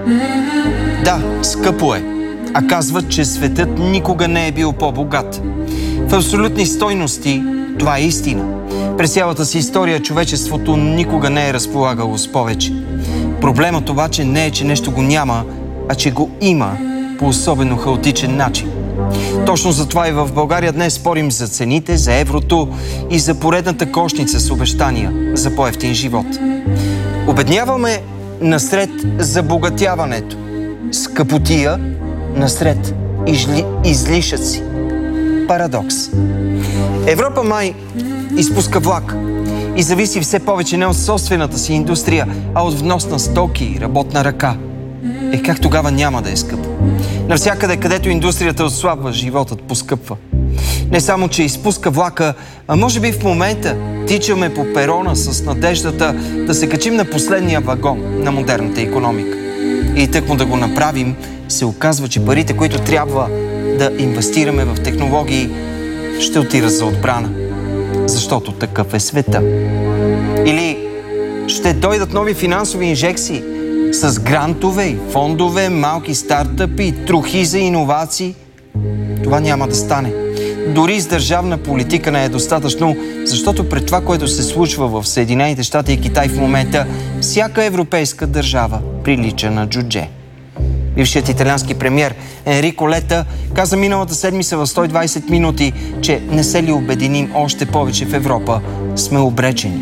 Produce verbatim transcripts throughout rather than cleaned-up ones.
Да, скъпо е. А казват, че светът никога не е бил по-богат. В абсолютни стойности това е истина. През цялата си история човечеството никога не е разполагало с повече. Проблемът обаче не е, че нещо го няма, а че го има по особено хаотичен начин. Точно затова и в България днес спорим за цените, за еврото и за поредната кошница с обещания за по-евтин живот. Обедняваме насред забогатяването, скъпотия насред изли... излишъци. Парадокс. Европа май изпуска влак и зависи все повече не от собствената си индустрия, а от внос на стоки и работна ръка. Е, как тогава няма да е скъпо? Навсякъде, където индустрията отслабва, животът поскъпва. Не само, че изпуска влака, а може би в момента тичаме по перона с надеждата да се качим на последния вагон на модерната икономика. И тъкмо да го направим, се оказва, че парите, които трябва да инвестираме в технологии, ще отират за отбрана. Защото такъв е света. Или ще дойдат нови финансови инжекции с грантове и фондове, малки стартъпи, трохи за иновации. Това няма да стане. Дори с държавна политика не е достатъчно, защото пред това, което се случва в Съединените щати и Китай в момента, всяка европейска държава прилича на джудже. Бившият италиански премиер Енрико Лета каза миналата седмица в сто и двайсет минути, че не се ли обединим още повече в Европа, сме обречени.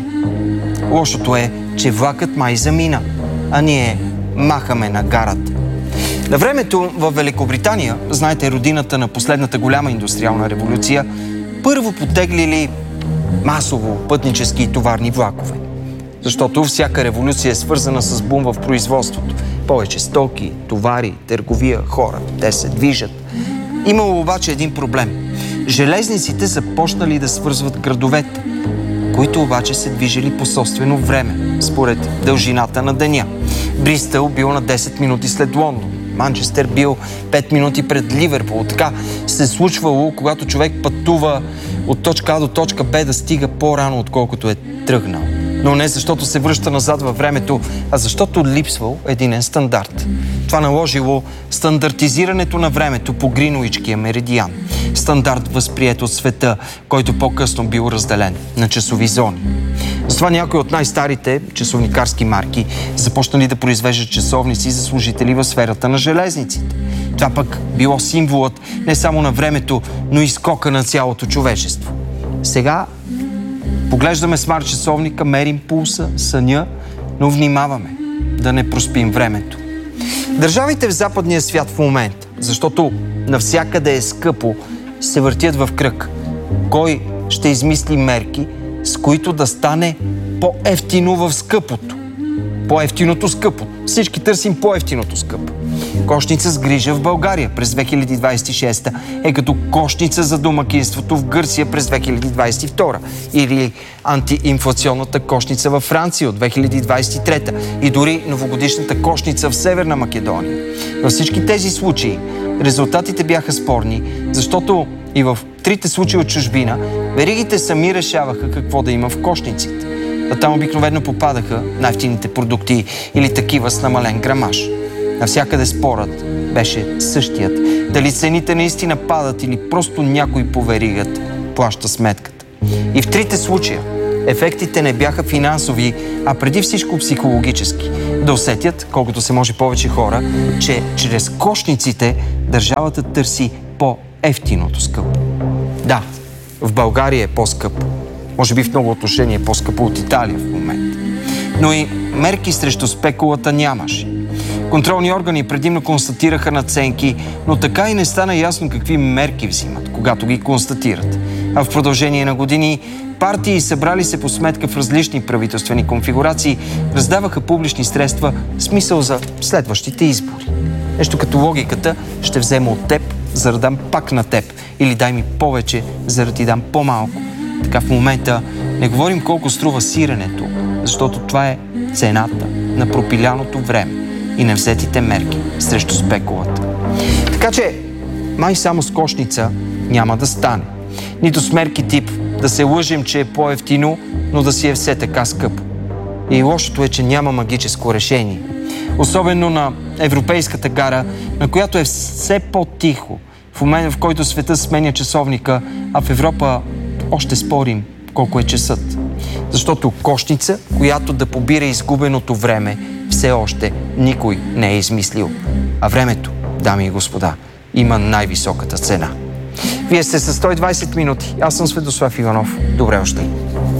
Лошото е, че влакът май замина, а ние махаме на гарата. На времето в Великобритания, знаете, родината на последната голяма индустриална революция, първо потеглили масово пътнически и товарни влакове. Защото всяка революция е свързана с бум в производството. Повече стоки, товари, търговия, хора. Те се движат. Имало обаче един проблем. Железниците започнали да свързват градовете, които обаче се движили по собствено време, според дължината на деня. Бристъл бил на десет минути след Лондон. Манчестър бил пет минути пред Ливерпул. Така се случвало, когато човек пътува от точка А до точка Б, да стига по-рано, отколкото е тръгнал. Но не защото се връща назад във времето, а защото липсвал единен стандарт. Това наложило стандартизирането на времето по Гринуичкия меридиан. Стандарт възприет от света, който по-късно бил разделен на часови зони. Затова някои от най-старите часовникарски марки започнали да произвеждат часовници за служители в сферата на железниците. Това пък било символът не само на времето, но и скока на цялото човечество. Сега поглеждаме смарт часовника, мерим пулса, съня, но внимаваме да не проспим времето. Държавите в западния свят в момента, защото навсякъде е скъпо, се въртят в кръг. Кой ще измисли мерки, с които да стане по-евтино в скъпото? По-евтиното скъпо. Всички търсим по-евтиното скъпо. Кошница с грижа в България през две хиляди двайсет и шеста е като кошница за домакинството в Гърция през две хиляди двайсет и втора. Или антиинфлационната кошница във Франция от две хиляди двайсет и трета. И дори новогодишната кошница в Северна Македония. Във всички тези случаи резултатите бяха спорни, защото и в трите случаи от чужбина веригите сами решаваха какво да има в кошниците. А там обикновено попадаха най-евтините продукти или такива с намален грамаж. Навсякъде спорът беше същият. Дали цените наистина падат или просто някой по веригата плаща сметката. И в трите случая ефектите не бяха финансови, а преди всичко психологически. Да усетят, колкото се може повече хора, че чрез кошниците държавата търси по-евтиното скъпо. Да, в България е по-скъпо. Може би в много отношения е по-скъпо от Италия в момента. Но и мерки срещу спекулата нямаше. Контролни органи предимно констатираха надценки, но така и не стана ясно какви мерки взимат, когато ги констатират. А в продължение на години партии, събрали се по сметка в различни правителствени конфигурации, раздаваха публични средства в смисъл за следващите избори. Нещо като логиката: ще взема от теб, за да дам пак на теб. Или дай ми повече, за да ти дам по-малко. Така в момента не говорим колко струва сиренето, защото това е цената на пропиляното време и невзетите мерки срещу спекулата. Така че май само с кошница няма да стане. Нито с мерки тип да се лъжим, че е по-евтино, но да си е все така скъпо. И лошото е, че няма магическо решение. Особено на европейската гара, на която е все по-тихо. В момента, в който света сменя часовника, а в Европа още спорим колко е часът. Защото кошница, която да побира изгубеното време, все още никой не е измислил. А времето, дами и господа, има най-високата цена. Вие сте със сто и двайсет минути. Аз съм Светослав Иванов. Добре дошли.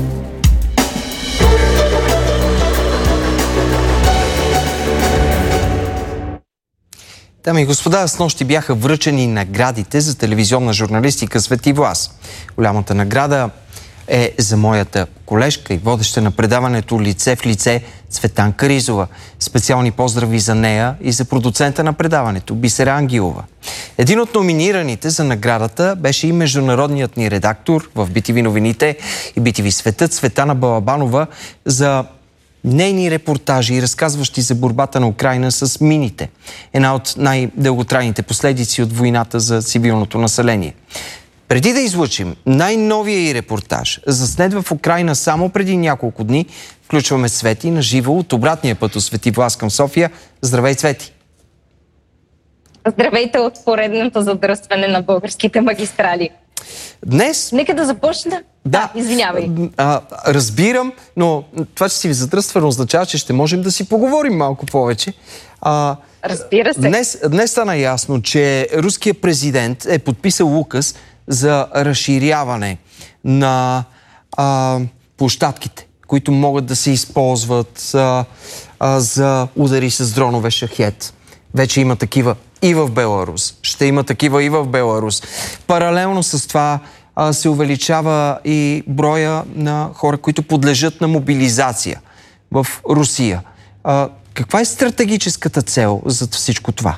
Дами и господа, снощи бяха връчени наградите за телевизионна журналистика Свети Влас. Голямата награда е за моята колежка и водеща на предаването Лице в лице Цветанка Ризова. Специални поздрави за нея и за продуцента на предаването Бисера Ангелова. Един от номинираните за наградата беше и международният ни редактор в би ти ви новините и би ти ви Светът Цветана Балабанова за нейни репортажи, разказващи за борбата на Украйна с мините. Една от най-дълготрайните последици от войната за цивилното население. Преди да излъчим най-новия и репортаж, заснет в Украйна само преди няколко дни, включваме Свети на живо от обратния път от Свети Влас към София. Здравей, Цвети! Здравейте от поредното задръстване на българските магистрали. Днес... Нека да започна. Да, а, извинявай. А, разбирам, но това, че си ви задръстване, означава, че ще можем да си поговорим малко повече. А, Разбира се. Днес, днес стана ясно, че руският президент е подписал указ за разширяване на а, площадките, които могат да се използват а, а, за удари с дронове шахет. Вече има такива и в Беларус. Ще има такива и в Беларус. Паралелно с това а, се увеличава и броя на хора, които подлежат на мобилизация в Русия. А, каква е стратегическата цел за всичко това?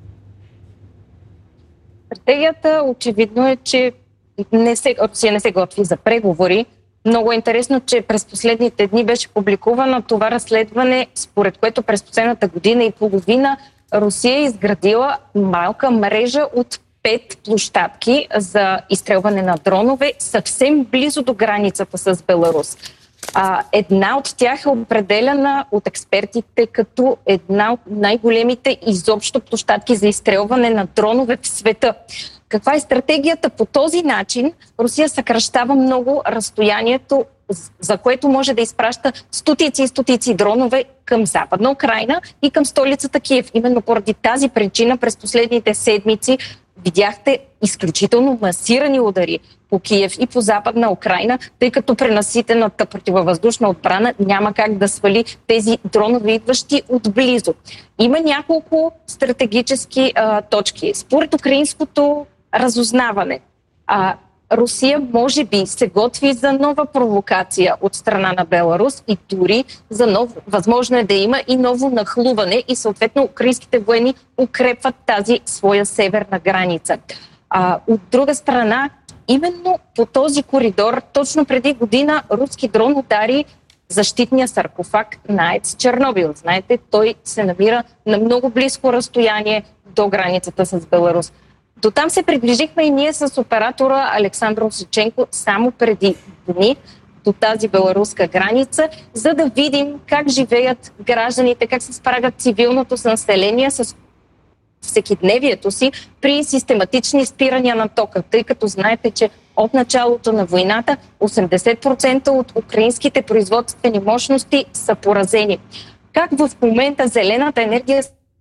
Стратегията очевидно е, че не се, Русия не се готви за преговори. Много е интересно, че през последните дни беше публикувано това разследване, според което през последната година и половина Русия е изградила малка мрежа от пет площадки за изстрелване на дронове съвсем близо до границата с Беларус. А, една от тях е определена от експертите като една от най-големите изобщо площадки за изстрелване на дронове в света. Каква е стратегията? По този начин Русия съкращава много разстоянието, за което може да изпраща стотици и стотици дронове към Западна Украйна и към столицата Киев. Именно поради тази причина през последните седмици видяхте изключително масирани удари по Киев и по Западна Украйна, тъй като пренаситената противовъздушна отбрана няма как да свали тези дронове, идващи отблизо. Има няколко стратегически а, точки. Според украинското разузнаване, а, Русия може би се готви за нова провокация от страна на Беларус и дори за ново. Възможно е да има и ново нахлуване и съответно украинските военни укрепват тази своя северна граница. А, от друга страна, именно по този коридор, точно преди година, руски дрон удари защитния саркофаг на АЕЦ Чернобил. Знаете, той се намира на много близко разстояние до границата с Беларус. До там се приближихме и ние с оператора Александър Осиченко само преди дни до тази беларуска граница, за да видим как живеят гражданите, как се справят цивилното население с всекидневието си при систематични спирания на тока, тъй като знаете, че от началото на войната осемдесет процента от украинските производствени мощности са поразени. Как в момента зелената енергия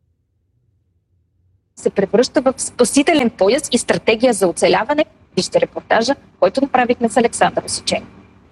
се превръща в спасителен пояс и стратегия за оцеляване? Вижте репортажа, който направихме с Александър Осиченко.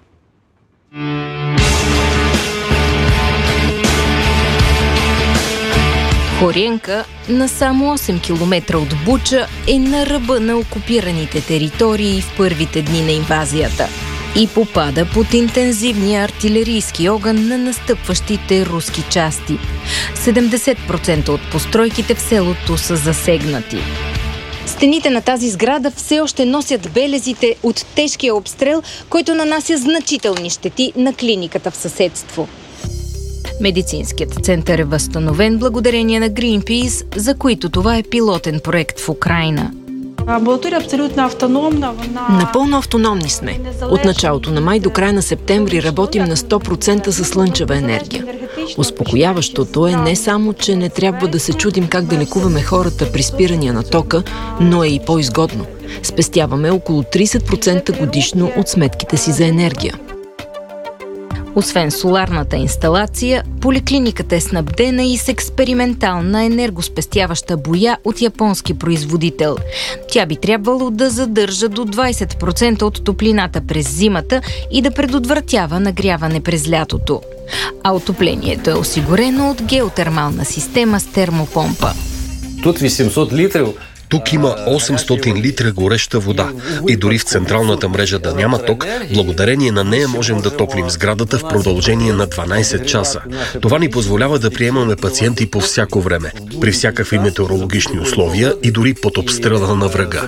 Хоренка, на само осем километра от Буча, е на ръба на окупираните територии в първите дни на инвазията и попада под интензивния артилерийски огън на настъпващите руски части. седемдесет процента от постройките в селото са засегнати. Стените на тази сграда все още носят белезите от тежкия обстрел, който нанася значителни щети на клиниката в съседство. Медицинският център е възстановен благодарение на Greenpeace, за които това е пилотен проект в Украйна. Амбулатория абсолютно автономна. Напълно автономни сме. От началото на май до края на септември работим на сто процента за слънчева енергия. Успокояващото е не само, че не трябва да се чудим как да лекуваме хората при спирания на тока, но е и по-изгодно. Спестяваме около трийсет процента годишно от сметките си за енергия. Освен соларната инсталация, поликлиниката е снабдена и с експериментална енергоспестяваща боя от японски производител. Тя би трябвало да задържа до двайсет процента от топлината през зимата и да предотвратява нагряване през лятото. А отоплението е осигурено от геотермална система с термопомпа. Тут осемстотин литра. Тук има осемстотин литра гореща вода и дори в централната мрежа да няма ток, благодарение на нея можем да топлим сградата в продължение на дванайсет часа. Това ни позволява да приемаме пациенти по всяко време, при всякакви метеорологични условия и дори под обстрела на врага.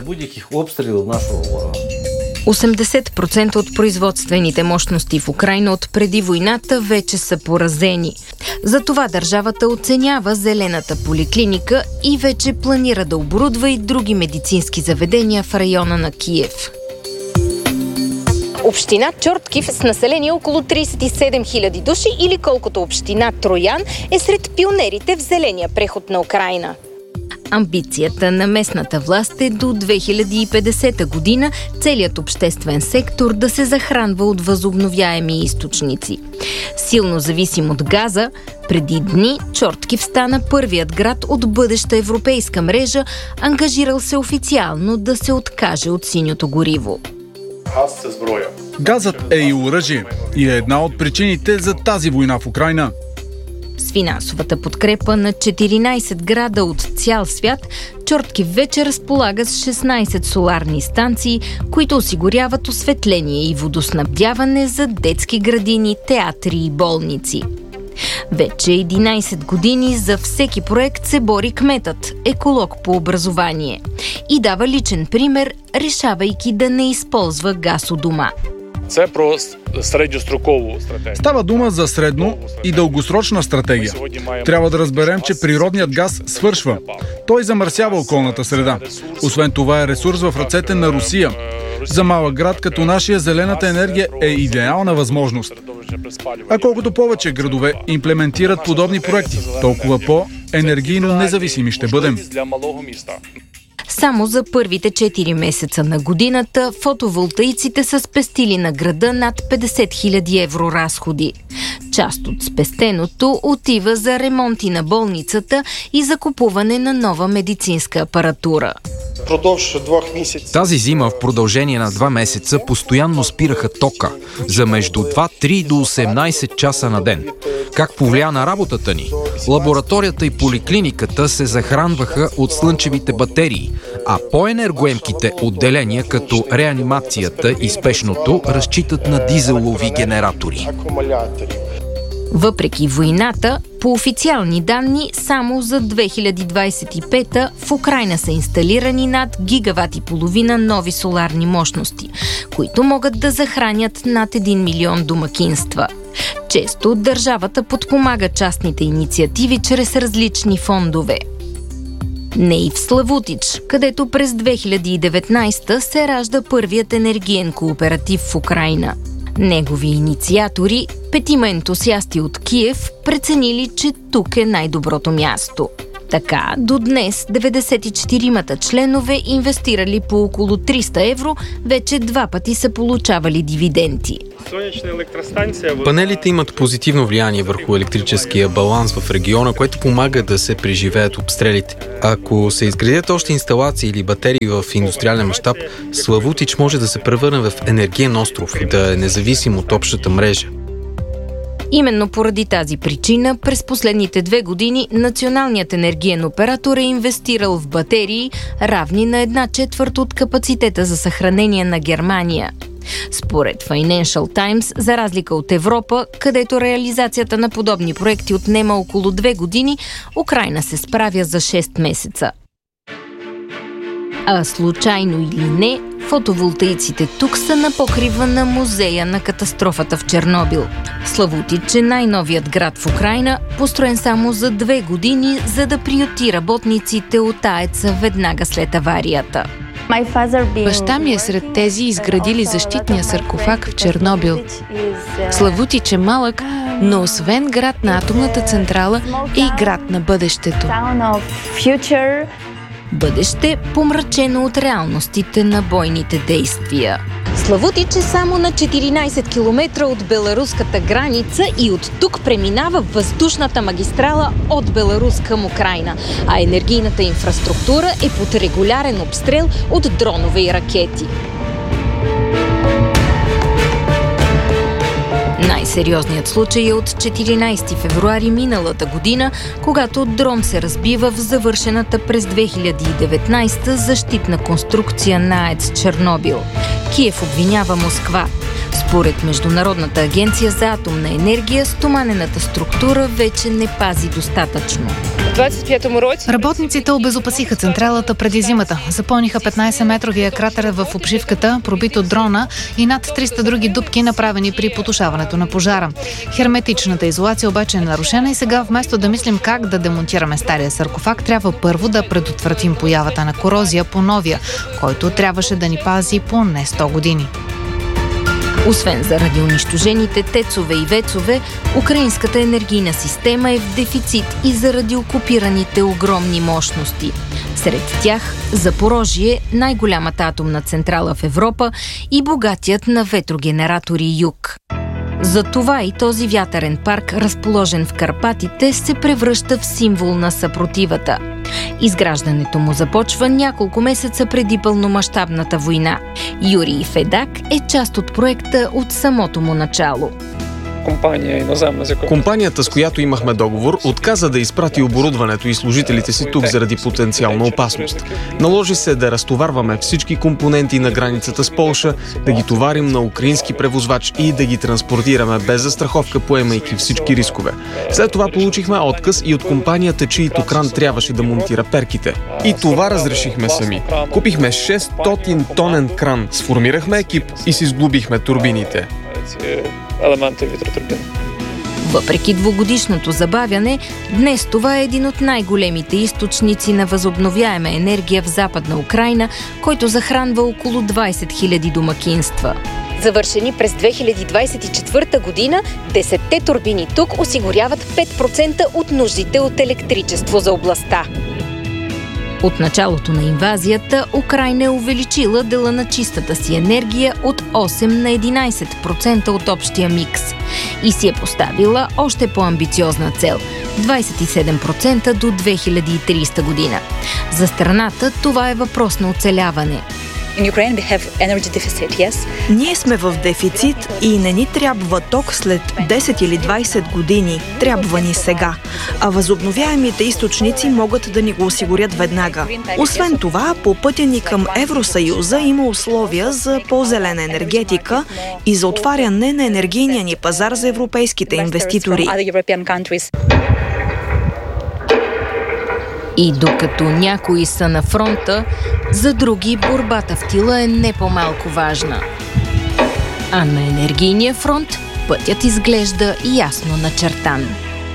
осемдесет процента от производствените мощности в Украйна от преди войната вече са поразени. Затова държавата оценява зелената поликлиника и вече планира да оборудва и други медицински заведения в района на Киев. Община Чорткив с население около трийсет и седем хиляди души или колкото община Троян е сред пионерите в зеления преход на Украйна. Амбицията на местната власт е до две хиляди и петдесета година целият обществен сектор да се захранва от възобновяеми източници. Силно зависим от газа, преди дни Чорткив стана първият град от бъдеща европейска мрежа, ангажирал се официално да се откаже от синьото гориво. Газът е и оръжие и е една от причините за тази война в Украйна. С финансовата подкрепа на четиринайсет града от цял свят, Чорткив вече разполага с шестнайсет соларни станции, които осигуряват осветление и водоснабдяване за детски градини, театри и болници. Вече единайсет години за всеки проект се бори кметът, еколог по образование, и дава личен пример, решавайки да не използва газ у дома. Це про средньострокову стратегію. Става дума за средно и дългосрочна стратегия. Трябва да разберем, че природният газ свършва. Той замърсява околната среда. Освен това е ресурс в ръцете на Русия. За малък град като нашия зелената енергия е идеална възможност. А колкото повече градове имплементират подобни проекти, толкова по-енергийно независими ще бъдем. Само за първите четири месеца на годината фотоволтаиците са спестили на града над петдесет хиляди евро разходи. Част от спестеното отива за ремонти на болницата и за купуване на нова медицинска апаратура. Тази зима в продължение на два месеца постоянно спираха тока за между два-три до осемнайсет часа на ден. Как повлия на работата ни? Лабораторията и поликлиниката се захранваха от слънчевите батерии, а по-енергоемките отделения, като реанимацията и спешното, разчитат на дизелови генератори. Въпреки войната, по официални данни, само за две хиляди двайсет и пета в Украйна са инсталирани над гигават и половина нови соларни мощности, които могат да захранят над един милион домакинства. Често държавата подпомага частните инициативи чрез различни фондове. Не и в Славутич, където през две хиляди и деветнайсета се ражда първият енергиен кооператив в Украйна. Негови инициатори, петима ентусиасти от Киев, преценили, че тук е най-доброто място. Така, до днес деветдесет и четиримата членове, инвестирали по около триста евро, вече два пъти са получавали дивиденти. Панелите имат позитивно влияние върху електрическия баланс в региона, което помага да се преживеят обстрелите. Ако се изградят още инсталации или батерии в индустриален мащаб, Славутич може да се превърне в енергиен остров, да е независим от общата мрежа. Именно поради тази причина през последните две години националният енергиен оператор е инвестирал в батерии, равни на една четвърт от капацитета за съхранение на Германия. Според Financial Times, за разлика от Европа, където реализацията на подобни проекти отнема около две години, Украйна се справя за шест месеца. А случайно или не, фотоволтаиците тук са на покрива на музея на катастрофата в Чернобил. Славутич е най-новият град в Украйна, построен само за две години, за да приюти работниците от АЕЦ-а веднага след аварията. Баща ми е сред тези изградили защитния саркофаг в Чернобил. Славутич е малък, Но освен град на атомната централа е и град на бъдещето. Бъдеще, помрачено от реалностите на бойните действия. Славутич е само на четиринайсет километра от беларуската граница и от тук преминава въздушната магистрала от Беларус към Украйна, а енергийната инфраструктура е под регулярен обстрел от дронове и ракети. Най-сериозният случай е от четиринайсети февруари миналата година, когато дрон се разбива в завършената през две хиляди и деветнайсета защитна конструкция на АЕЦ Чернобил. Киев обвинява Москва. Според Международната агенция за атомна енергия, стоманената структура вече не пази достатъчно. Работниците обезопасиха централата преди зимата. Запълниха петнайсетметровия кратер в обшивката, пробит от дрона, и над триста други дупки, направени при потушаването на пожара. Херметичната изолация обаче е нарушена и сега вместо да мислим как да демонтираме стария саркофаг, трябва първо да предотвратим появата на корозия по новия, който трябваше да ни пази поне сто години. Освен заради унищожените тецове и вецове, украинската енергийна система е в дефицит и заради окупираните огромни мощности. Сред тях Запорожие, най-голямата атомна централа в Европа, и богатият на ветрогенератори юг. Затова и този вятърен парк, разположен в Карпатите, се превръща в символ на съпротивата. Изграждането му започва няколко месеца преди пълномащабната война. Юрий Федак е част от проекта от самото му начало. Компанията, с която имахме договор, отказа да изпрати оборудването и служителите си тук заради потенциална опасност. Наложи се да разтоварваме всички компоненти на границата с Полша, да ги товарим на украински превозвач и да ги транспортираме без застраховка, поемайки всички рискове. След това получихме отказ и от компанията, чиито кран трябваше да монтира перките. И това разрешихме сами. Купихме шестстотин тонен кран, сформирахме екип и си сглобихме турбините. Елементи витротурбин. Въпреки двугодишното забавяне, днес това е един от най-големите източници на възобновяема енергия в Западна Украйна, който захранва около двайсет хиляди домакинства. Завършени през две хиляди двайсет и четвърта година, десетте турбини тук осигуряват пет процента от нуждите от електричество за областта. От началото на инвазията, Украйна е увеличила дела на чистата си енергия от осем на единайсет процента от общия микс и си е поставила още по-амбициозна цел – двайсет и седем процента до две хиляди и трийсета година. За страната това е въпрос на оцеляване. Ние сме в дефицит и не ни трябва ток след десет или двайсет години. Трябва ни сега. А възобновяемите източници могат да ни го осигурят веднага. Освен това, по пътя ни към Евросъюза има условия за по-зелена енергетика и за отваряне на енергийния ни пазар за европейските инвеститори. И докато някои са на фронта, за други борбата в тила е не по-малко важна. А на енергийния фронт пътят изглежда ясно начертан.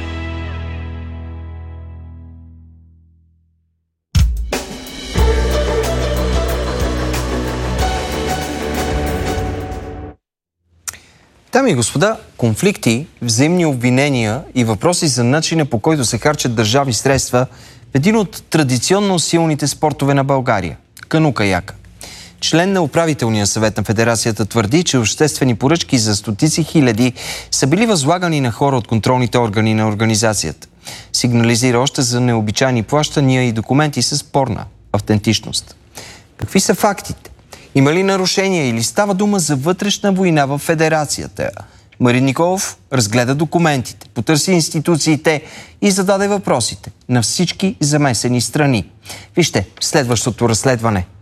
Дами и господа, конфликти, взаимни обвинения и въпроси за начина, по който се харчат държавни средства в един от традиционно силните спортове на България – кану-каяка. Член на управителния съвет на Федерацията твърди, че обществени поръчки за стотици хиляди са били възлагани на хора от контролните органи на организацията. Сигнализира още за необичайни плащания и документи с спорна автентичност. Какви са фактите? Има ли нарушения или става дума за вътрешна война в Федерацията? Марин Николов разгледа документите, потърси институциите и зададе въпросите на всички замесени страни. Вижте следващото разследване.